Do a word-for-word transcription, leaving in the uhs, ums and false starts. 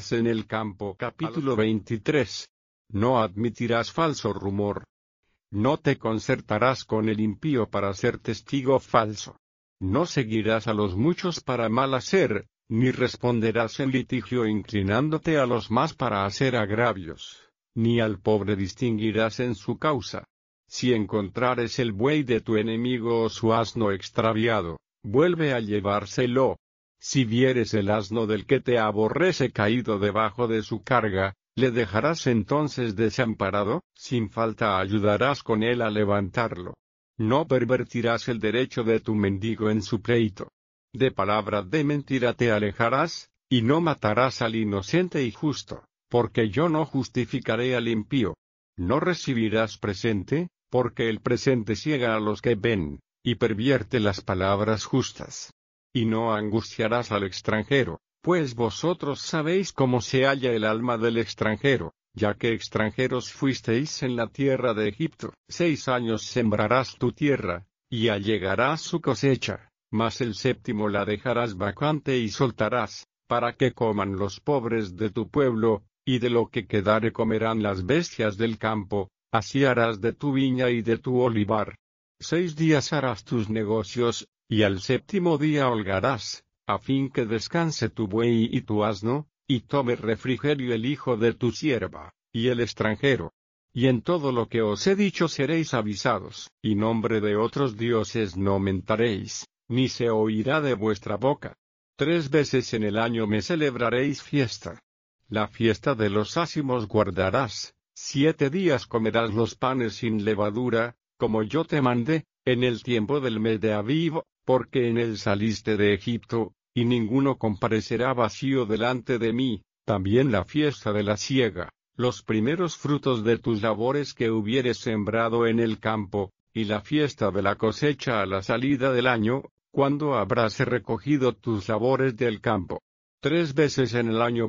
en el campo. Capítulo veintitrés. No admitirás falso rumor. No te concertarás con el impío para ser testigo falso. No seguirás a los muchos para mal hacer, ni responderás en litigio inclinándote a los más para hacer agravios, ni al pobre distinguirás en su causa. Si encontrares el buey de tu enemigo o su asno extraviado, vuelve a llevárselo. Si vieres el asno del que te aborrece caído debajo de su carga, ¿le dejarás entonces desamparado? Sin falta ayudarás con él a levantarlo. No pervertirás el derecho de tu mendigo en su pleito. De palabra de mentira te alejarás, y no matarás al inocente y justo, porque yo no justificaré al impío. No recibirás presente, porque el presente ciega a los que ven, y pervierte las palabras justas. Y no angustiarás al extranjero, pues vosotros sabéis cómo se halla el alma del extranjero, ya que extranjeros fuisteis en la tierra de Egipto. Seis años sembrarás tu tierra, y allegarás su cosecha, mas el séptimo la dejarás vacante y soltarás, para que coman los pobres de tu pueblo, y de lo que quedare comerán las bestias del campo, así harás de tu viña y de tu olivar. Seis días harás tus negocios, y al séptimo día holgarás, a fin que descanse tu buey y tu asno, y tome refrigerio el hijo de tu sierva, y el extranjero. Y en todo lo que os he dicho seréis avisados, y nombre de otros dioses no mentaréis, ni se oirá de vuestra boca. Tres veces en el año me celebraréis fiesta. La fiesta de los ázimos guardarás, siete días comerás los panes sin levadura, como yo te mandé, en el tiempo del mes de Abib, porque en él saliste de Egipto, y ninguno comparecerá vacío delante de mí. También la fiesta de la siega, los primeros frutos de tus labores que hubieres sembrado en el campo, y la fiesta de la cosecha a la salida del año, cuando habrás recogido tus labores del campo. Tres veces en el año